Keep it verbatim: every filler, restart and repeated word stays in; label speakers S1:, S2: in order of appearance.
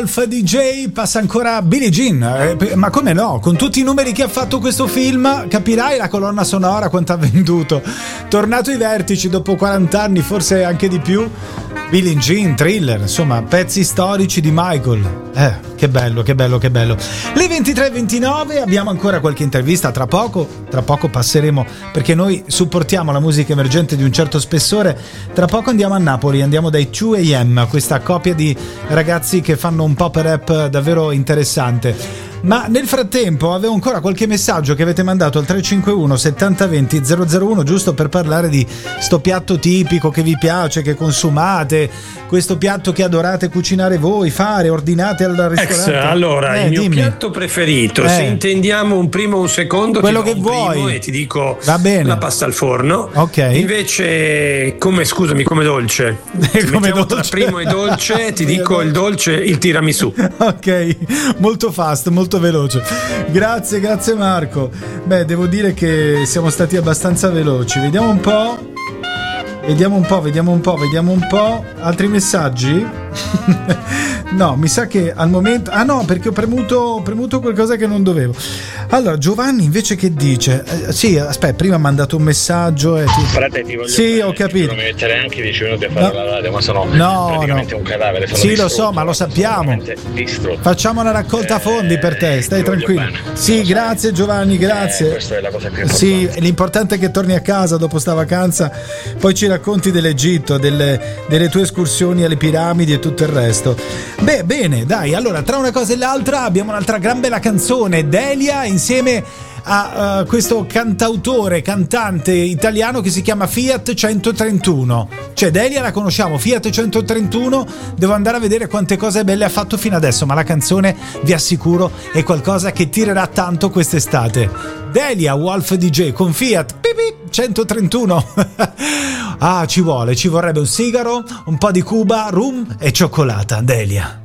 S1: Wolf D J, passa ancora Billie Jean, eh, ma come no, con tutti i numeri che ha fatto questo film capirai la colonna sonora quanto ha venduto. Tornato ai vertici dopo quaranta anni, forse anche di più. Billie Jean, Thriller, insomma pezzi storici di Michael. Eh, che bello, che bello, che bello. Le ventitré e ventinove, abbiamo ancora qualche intervista, tra poco, tra poco passeremo, perché noi supportiamo la musica emergente di un certo spessore. Tra poco andiamo a Napoli, andiamo dai due A M, questa coppia di ragazzi che fanno un pop rap davvero interessante. Ma nel frattempo avevo ancora qualche messaggio che avete mandato al tre cinque uno settanta venti zero zero uno, giusto per parlare di sto piatto tipico che vi piace, che consumate, questo piatto che adorate cucinare voi, fare, ordinate al ristorante.
S2: Ex, allora,
S1: eh,
S2: il mio
S1: dimmi.
S2: piatto preferito,
S1: eh.
S2: se intendiamo un primo o un secondo,
S1: quello
S2: ti do
S1: che
S2: un
S1: vuoi
S2: primo e ti dico
S1: va bene.
S2: La pasta al forno.
S1: Ok.
S2: Invece, come scusami, come dolce.
S1: come
S2: Mettiamo
S1: dolce.
S2: tra primo e dolce, ti dico il dolce, il tiramisù.
S1: Ok, molto fast, molto veloce. Grazie, grazie Marco. Beh, devo dire che siamo stati abbastanza veloci. Vediamo un po'. Vediamo un po', vediamo un po', vediamo un po'. Altri messaggi? No, mi sa che al momento... Ah no, perché ho premuto, ho premuto qualcosa che non dovevo. Allora, Giovanni invece che dice? Eh, sì, aspetta, prima ha mandato un messaggio e ti...
S3: Frate, ti voglio
S1: sì,
S3: bene,
S1: ho capito.
S3: mi metterei anche dieci minuti a fare
S1: no.
S3: la radio, ma sono
S1: no,
S3: praticamente
S1: no.
S3: un cadavere. Sono
S1: sì, lo so, ma lo sappiamo. Facciamo una raccolta fondi per te, stai tranquillo. Sì, grazie Giovanni, grazie.
S3: Eh, questa è la cosa più importante.
S1: Sì, l'importante è che torni a casa dopo sta vacanza, poi ci racconti dell'Egitto, delle, delle tue escursioni alle piramidi e tutto il resto. Beh, bene, dai, allora tra una cosa e l'altra abbiamo un'altra gran bella canzone, Delia insieme a uh, questo cantautore, cantante italiano che si chiama Fiat centotrentuno. Cioè Delia la conosciamo, Fiat centotrentuno, devo andare a vedere quante cose belle ha fatto fino adesso, ma la canzone vi assicuro è qualcosa che tirerà tanto quest'estate. Delia Wolf D J con Fiat pipì, centotrentuno. Ah, ci vuole, ci vorrebbe un sigaro, un po' di Cuba, rum e cioccolata. Delia.